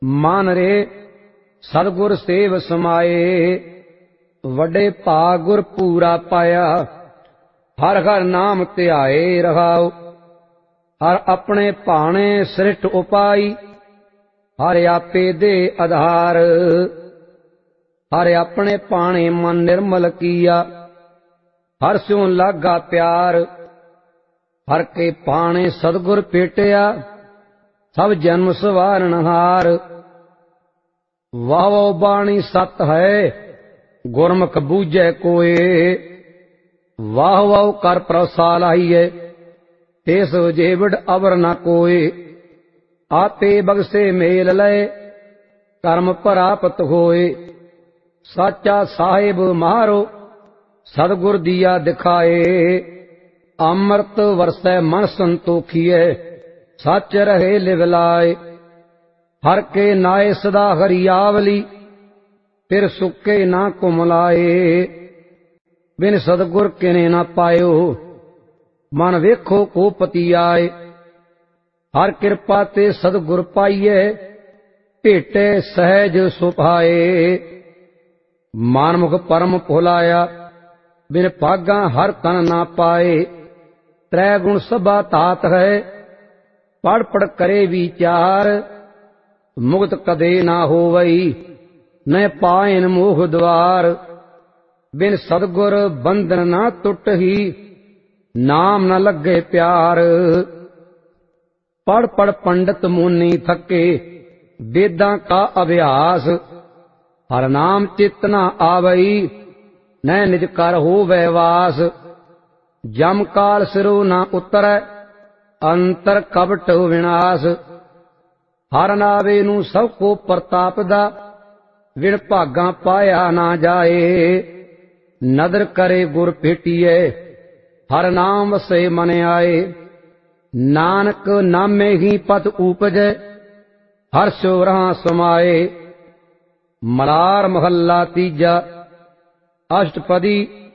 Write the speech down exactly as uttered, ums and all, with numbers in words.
मान रे सतगुर सेव समाए, वड्डे भाग गुर पूरा पाया। हर हर नाम ध्याए रहाओ, हर अपने भाने सृष्ट उपाई। हर आपे दे आधार, हर अपने भाने मन निर्मल किया। हर स्यों लागा प्यार, हर के भाने सतगुर पेटिया। सब जन्म सवारनहार, वाह वाह बाणी सत है गुरमुख बूझे कोय। वाह वाह कर प्रसाल आइए, तेस जेवड़ अवर न कोय। आपे बगसे मेल लय, कर्म प्राप्त होए। साचा साहिब मारो, सतगुर दिया दिखाए। अमृत वरसै मन संतोखिए, सच रहे लिवलाए। हर के नाए सदा हरियावली, फिर सुके ना कुमलाए। बिन सतगुर किने ना पायो, मन वेखो को पति आए। हर कृपा ते सतगुर पाइए, भेटे सहज सुभाए। मानमुख परम भुलाया, बिन भागा हर तन ना पाए। त्रै गुण सभा तात है, पढ़ पढ़ करे विचार। मुक्त कदे ना होवई, न पायन मोह द्वार। बिन सतगुर बंधन ना टुटही, नाम न लगे प्यार। पढ़ पढ़ पंडित मुनि थके, वेदां का अभ्यास। हर नाम चित न आवई, न निज कर होवै वास। जम काल सिरो न उतरै, अंतर कपट विनाश। हर नावे नू सब को प्रतापदा, विण भागा पाया ना जाए। नदर करे गुर भेटिए, हर नाम वसे मन आए। नानक नामे ही पद उपजै, हर सो रहां समाए। मलार महला तीजा, अष्टपदी।